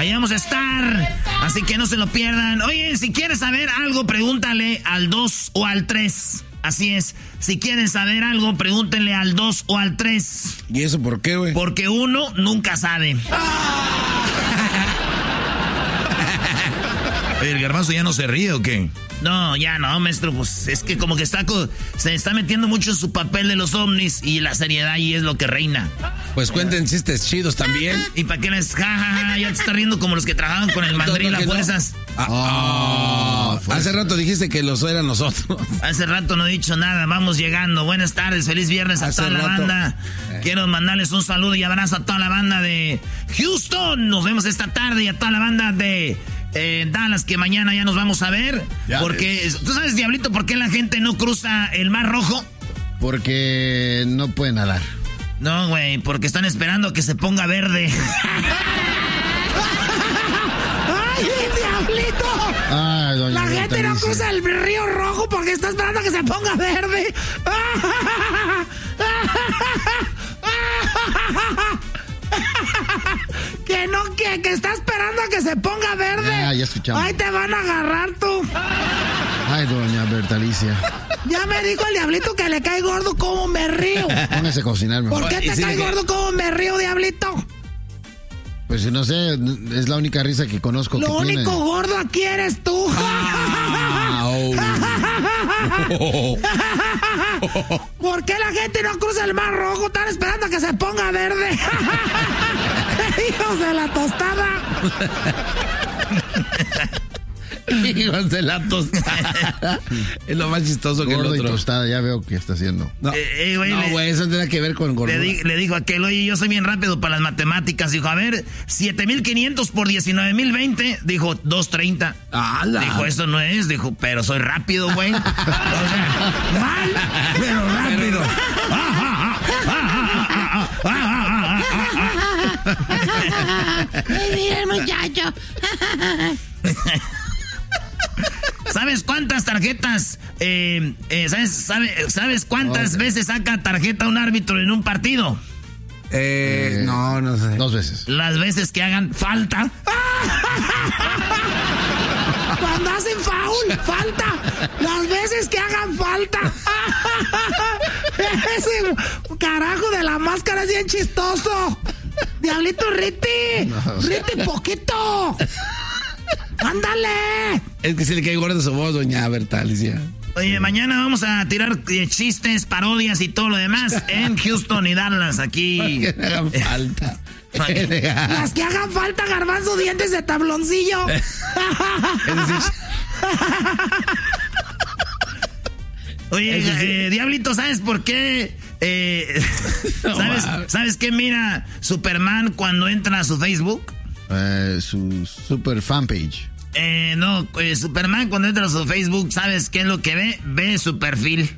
Ahí vamos a estar, así que no se lo pierdan. Oye, si quieres saber algo, pregúntale al 2 o al 3. Así es, si quieren saber algo, pregúntenle al 2 o al 3. ¿Y eso por qué, güey? Porque uno nunca sabe. ¿El Garbanzo ya no se ríe o qué? No, ya no, maestro, pues es que como que se está metiendo mucho en su papel de los ovnis y la seriedad y es lo que reina. Pues cuenten chistes chidos también. ¿Y para qué les jajaja? Ya te está riendo como los que trabajaban con el mandril a fuerzas. Hace rato dijiste que los eran nosotros. Hace rato no he dicho nada, vamos llegando. Buenas tardes, feliz viernes a toda la banda. Quiero mandarles un saludo y abrazo a toda la banda de Houston. Nos vemos esta tarde y a toda la banda de Dallas, que mañana ya nos vamos a ver. Ya porque, ¿tú sabes, Diablito, por qué la gente no cruza el Mar Rojo? Porque no pueden nadar. No, güey, porque están esperando a que se ponga verde. ¡Ay, Diablito! Ay, la gente no cruza el Río Rojo porque está esperando a que se ponga verde. Que no, que está esperando a que se ponga verde. Ya escuchamos. Ahí te van a agarrar tú. Ay, doña Bertalicia. Ya me dijo el Diablito que le cae gordo como me río. Póngase a cocinar mejor. ¿Por qué te cae gordo como me río, Diablito? Pues no sé, es la única risa que conozco. Lo que único tiene. gordo aquí eres tú. ¿Por qué la gente no cruza el Mar Rojo? Están esperando a que se ponga verde. Hijos de la tostada. Hijos de la tostada. Es lo más chistoso que el otro. Gordo y tostada, ya veo que está haciendo. No, güey, eso no tiene que ver con gordura. Le dijo a aquel, oye, yo soy bien rápido para las matemáticas. Dijo, a ver, 7,500 por 19,020. Dijo, 230. ¡Hala! Dijo, eso no es. Dijo, pero soy rápido, güey. O sea, mal, pero rápido. Muy bien, muchacho. ¿Sabes cuántas tarjetas? ¿Sabes cuántas veces saca tarjeta un árbitro en un partido? No sé. 2 veces. Las veces que hagan falta. Cuando hacen foul, falta. Las veces que hagan falta. Ese carajo de la máscara es bien chistoso. Diablito, Riti. Riti, poquito. ¡Ándale! Es que si le cae gordo su voz, doña Bertalicia. Oye, mañana vamos a tirar chistes, parodias y todo lo demás en Houston y Dallas, aquí. Que hagan falta. Las que hagan falta, Garbanzo, dientes de tabloncillo. Oye, Diablito, ¿sabes por qué? ¿Sabes qué mira Superman cuando entra a su Facebook? Su super fanpage. No, Superman cuando entra a su Facebook, ¿sabes qué es lo que ve? Ve su perfil.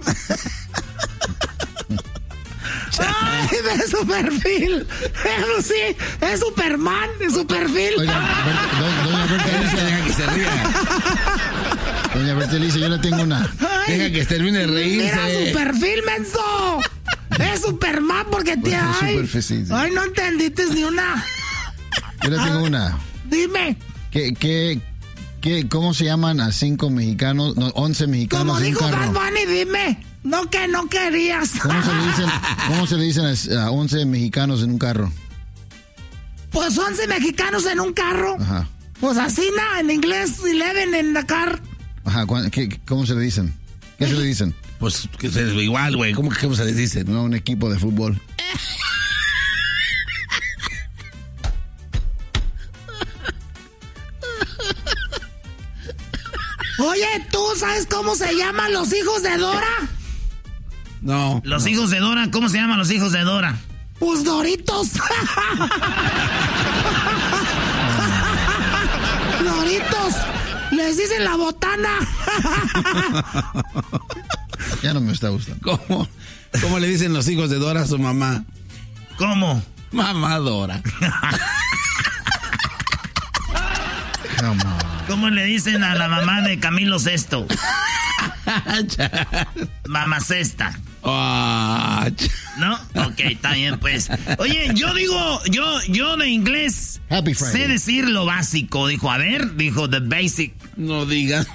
¡Ay, ve su perfil! Eso sí, es Superman, es su perfil. Oiga, doña Bertalicia, deja que se ría. Doña Bertalicia, yo le tengo una. Ay, deja que termine de reírse. ¡Mira su perfil, menso! Es Superman porque te... Ay, no entendiste ni una. Yo le tengo una. Dime. ¿Cómo se llaman a 5 mexicanos, no, 11 mexicanos Como en un dijo carro? Bad Bunny, dime. No, que no querías. ¿Cómo se le dicen a 11 mexicanos en un carro? Pues 11 mexicanos en un carro. Ajá. Pues así, en inglés, 11 en la car. Ajá, ¿cómo se le dicen? ¿Qué se le dicen? Pues que es igual, güey. ¿Cómo se les dice? No, un equipo de fútbol. Oye, ¿tú sabes cómo se llaman los hijos de Dora? No. Los hijos de Dora, ¿cómo se llaman los hijos de Dora? Pues Doritos. Doritos. Les dicen la botana. Ya no me está gustando. ¿Cómo le dicen los hijos de Dora a su mamá? ¿Cómo? Mamá Dora. ¿Cómo le dicen a la mamá de Camilo Sesto? Mamá Cesta. ¿No? Ok, está bien, pues. Oye, yo digo, yo de inglés sé decir lo básico. Dijo, a ver, dijo the basic. No digas.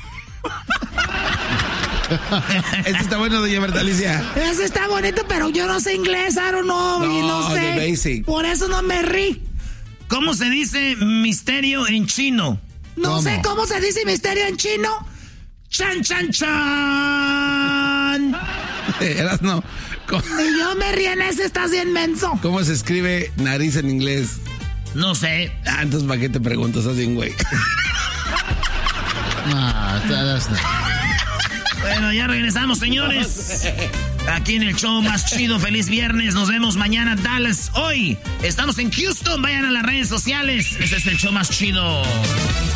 Este está bueno, doña Bertalicia. Ese está bonito, pero yo no sé inglés, I don't know, y no sé. The basic. Por eso no me rí. ¿Cómo se dice misterio en chino? No sé cómo se dice misterio en chino. Chan, chan, chan. Eras no. Y yo me río en ese, estás bien menso. ¿Cómo se escribe nariz en inglés? No sé. Entonces, ¿para qué te preguntas así, güey? Bueno, ya regresamos, señores. Aquí en el show más chido. Feliz viernes. Nos vemos mañana, Dallas. Hoy estamos en Houston. Vayan a las redes sociales. Este es el show más chido.